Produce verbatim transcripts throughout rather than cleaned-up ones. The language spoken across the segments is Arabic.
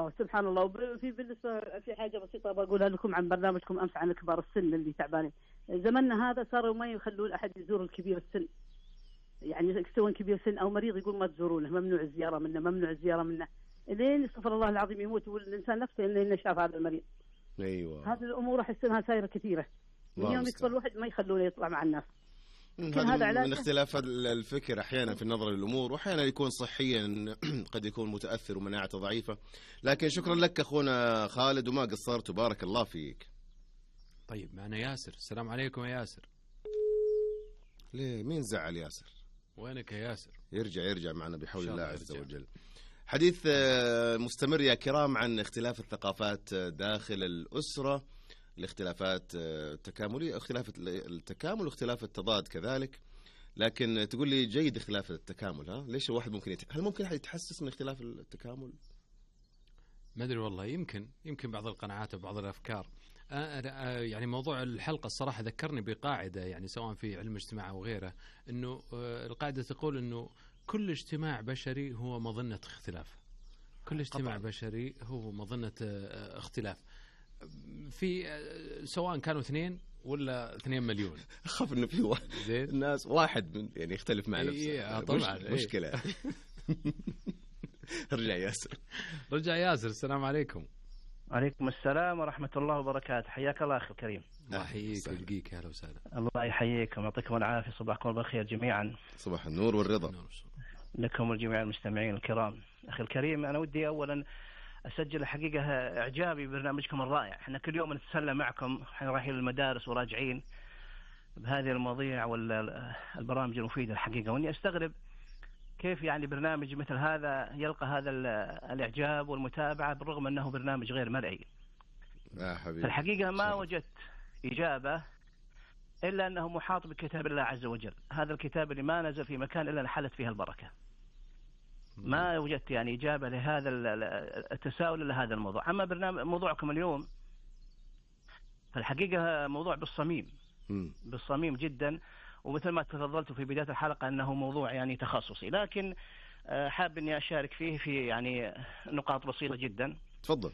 الله سبحان الله. وفي بالنسبة في حاجة بسيطة بقولها لكم عن برنامجكم أمس عن كبار السن اللي تعبانين. زماننا هذا صاروا ما يخلون أحد يزور الكبير السن، يعني سواء كبير سن أو مريض يقول ما تزورونه، ممنوع الزيارة منه، ممنوع الزيارة منه، لين استغفر الله العظيم يموت والإنسان نفسه إنه شاف هذا المريض. أيوة. هذه الأمور أحس إنها سايرة كثيرة. اليوم يكبر الواحد ما يخلونه يطلع مع الناس. هذا من اختلاف الفكر أحيانا في النظر للأمور، وأحيانا يكون صحيا قد يكون متأثر ومناعته ضعيفة. لكن شكرا لك أخونا خالد وما قصرت وبارك الله فيك. طيب معنا ياسر. السلام عليكم يا ياسر. ليه مين زعل ياسر؟ وينك يا ياسر؟ يرجع يرجع معنا بحول الله عز وجل. حديث مستمر يا كرام عن اختلاف الثقافات داخل الأسرة، الاختلافات التكاملية، اختلاف التكامل واختلاف التضاد كذلك. لكن تقول لي جيد اختلاف التكامل، ها ليش الواحد ممكن يت... هل ممكن يتحسس من اختلاف التكامل؟ ما أدري والله، يمكن يمكن بعض القناعات وبعض الأفكار. يعني موضوع الحلقة الصراحة ذكرني بقاعدة، يعني سواء في علم الاجتماع أو غيره، أنه القاعدة تقول أنه كل اجتماع بشري هو مظنة اختلاف. كل اجتماع طبعا. بشري هو مظنة اختلاف، في سواء كانوا اثنين ولا اثنين مليون. أخاف إنه في واحد الناس واحد من يعني يختلف مع نفسه. إيه طبعا مش مشكلة. رجع ياسر. رجع ياسر. السلام عليكم. وعليكم السلام ورحمة الله وبركاته. حياك الله أخي الكريم. الله يحييك ويلقيك. أهلا وسهلا. الله يحييكم ويعطيكم العافية. صباحكم بالخير جميعا. صباح النور والرضا لكم والجميع المستمعين الكرام. أخي الكريم، أنا ودي أولا أسجل الحقيقة إعجابي ببرنامجكم الرائع. إحنا كل يوم نتسلى معكم، إحنا رايحين للمدارس وراجعين بهذه المواضيع والبرامج المفيدة الحقيقة. وإني أستغرب كيف يعني برنامج مثل هذا يلقى هذا الإعجاب والمتابعة بالرغم أنه برنامج غير مرئي. يا حبيبي الحقيقة ما وجدت إجابة إلا أنه محاط بكتاب الله عز وجل، هذا الكتاب اللي ما نزل في مكان إلا نحلت فيها البركة. ما وجدت يعني إجابة لهذا التساؤل لهذا الموضوع. أما برنامج موضوعكم اليوم فالحقيقة موضوع بالصميم بالصميم جدا، ومثل ما تفضلت في بداية الحلقة أنه موضوع يعني تخصصي، لكن حاب أني أشارك فيه في يعني نقاط بسيطة جدا. تفضل.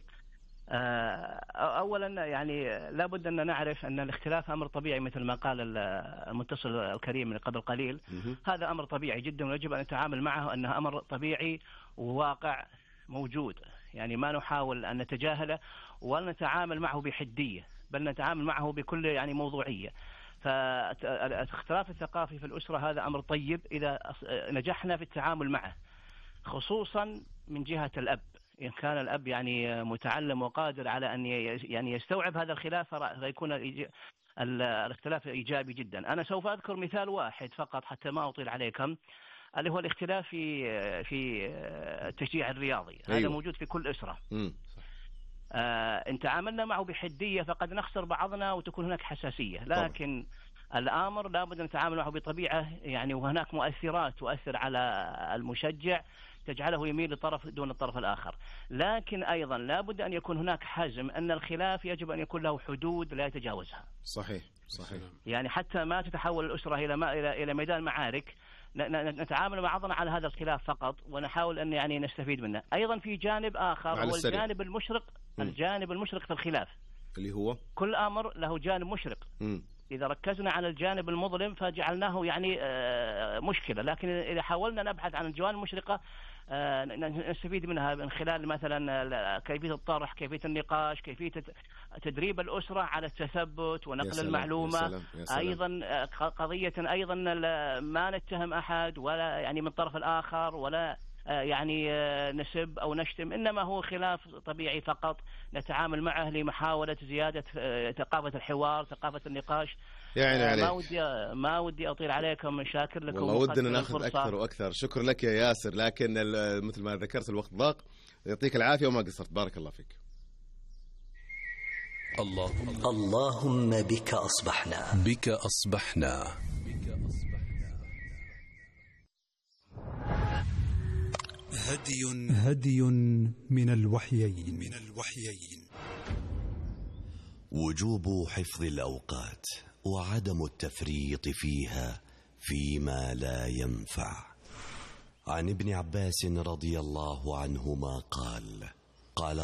أولا يعني لابد أن نعرف أن الاختلاف أمر طبيعي مثل ما قال المتصل الكريم من قبل قليل. هذا أمر طبيعي جدا ويجب أن نتعامل معه أنه أمر طبيعي وواقع موجود، يعني ما نحاول أن نتجاهله ولا نتعامل معه بحدية، بل نتعامل معه بكل يعني موضوعية. فالاختلاف الثقافي في الأسرة هذا أمر طيب إذا نجحنا في التعامل معه، خصوصا من جهة الأب. إن كان الأب يعني متعلم وقادر على أن يعني يستوعب هذا الخلاف فيكون الاختلاف إيجابي جدا. أنا سوف أذكر مثال واحد فقط حتى ما أطيل عليكم، اللي هو الاختلاف في في التشجيع الرياضي. أيوه. هذا موجود في كل أسرة. آه إن تعاملنا معه بحدية فقد نخسر بعضنا وتكون هناك حساسية، لكن طبعا. الأمر لابد أن نتعامل معه بطبيعة، يعني وهناك مؤثرات تؤثر على المشجع تجعله يميل لطرف دون الطرف الآخر. لكن أيضا لابد أن يكون هناك حزم أن الخلاف يجب أن يكون له حدود لا يتجاوزها. صحيح صحيح. يعني حتى ما تتحول الأسرة إلى ما إلى إلى ميدان معارك، نتعامل مع بعضنا على هذا الخلاف فقط ونحاول أن يعني نستفيد منه. أيضا في جانب آخر هو الجانب المشرق. م. الجانب المشرق في الخلاف اللي هو كل أمر له جانب مشرق. م. إذا ركزنا على الجانب المظلم فجعلناه يعني مشكلة، لكن إذا حاولنا نبحث عن الجوانب المشرقة نستفيد منها من خلال مثلا كيفية الطرح، كيفية النقاش، كيفية تدريب الأسرة على التثبت ونقل يا سلام المعلومة. يا سلام يا سلام. أيضا قضية أيضا ما نتهم أحد ولا يعني من الطرف الآخر ولا يعني نسب أو نشتم، إنما هو خلاف طبيعي فقط نتعامل معه لمحاولة زيادة ثقافة الحوار، ثقافة النقاش. يعني ما ودي ما ودي أطيل عليكم، شاكر لكم. والله ودنا ناخذ أكثر وأكثر. شكر لك يا ياسر، لكن مثل ما ذكرت الوقت ضاق. يعطيك العافية وما قصرت. بارك الله فيك. اللهم اللهم بك أصبحنا بك أصبحنا هدي هدي من الوحيين من الوحيين وجوب حفظ الأوقات وعدم التفريط فيها فيما لا ينفع. عن ابن عباس رضي الله عنهما قال قال